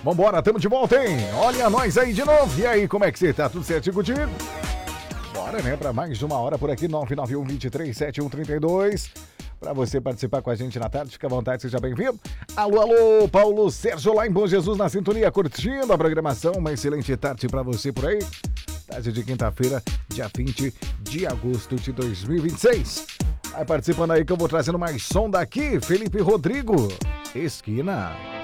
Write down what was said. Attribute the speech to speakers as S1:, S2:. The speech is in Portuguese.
S1: Vambora, tamo de volta, hein? Olha nós aí de novo. E aí, como é que você tá? Tudo certinho contigo? Bora, né? Pra mais uma hora por aqui, 991-23-7132. Pra você participar com a gente na tarde, fica à vontade, seja bem-vindo. Alô, alô, Paulo Sérgio lá em Bom Jesus, na sintonia, curtindo a programação. Uma excelente tarde pra você por aí. Tarde de quinta-feira, dia 20 de agosto de 2026. Vai participando aí que eu vou trazendo mais som daqui. Felipe Rodrigo, Esquina.